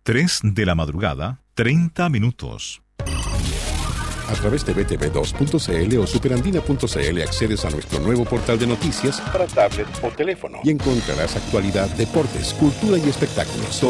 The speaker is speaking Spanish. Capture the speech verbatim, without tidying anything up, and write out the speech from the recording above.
tres de la madrugada, treinta minutos. A través de b t v dos punto c l o superandina punto c l accedes a nuestro nuevo portal de noticias para tablet o teléfono y encontrarás actualidad, deportes, cultura y espectáculos.